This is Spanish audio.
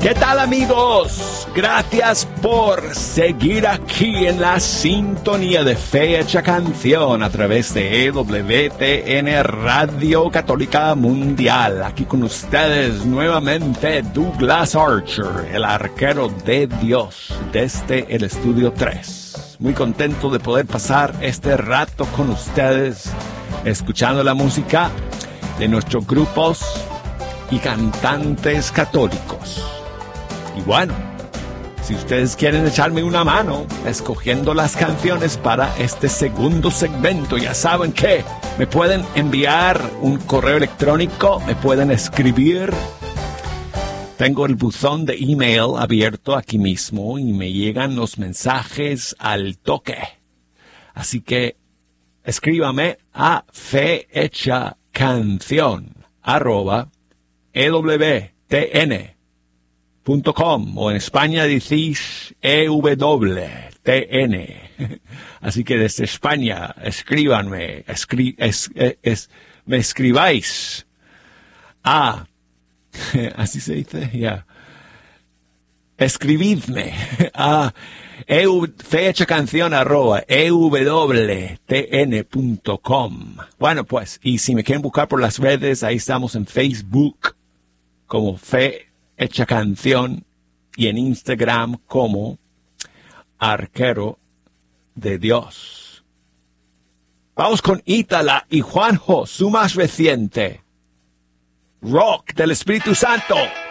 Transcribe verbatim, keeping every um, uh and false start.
¿Qué tal, amigos? Gracias por seguir aquí en la sintonía de Fecha Canción a través de E W T N Radio Católica Mundial. Aquí con ustedes nuevamente Douglas Archer, el arquero de Dios, desde el Estudio tres. Muy contento de poder pasar este rato con ustedes, escuchando la música de nuestros grupos y cantantes católicos. Y bueno, si ustedes quieren echarme una mano escogiendo las canciones para este segundo segmento, ya saben que me pueden enviar un correo electrónico, me pueden escribir. Tengo el buzón de email abierto aquí mismo y me llegan los mensajes al toque. Así que escríbame a fehechacanción arroba ewtn punto com, o en España decís E W T N. Así que desde España escríbanme, escri, es, es, es, me escribáis a, así se dice, ya, yeah. Escribidme a fechacanción arroba ewtn punto com. Bueno, pues, y si me quieren buscar por las redes, ahí estamos en Facebook como Fe Hecha Canción y en Instagram como Arquero de Dios. Vamos con Ítala y Juanjo, su más reciente, Rock del Espíritu Santo.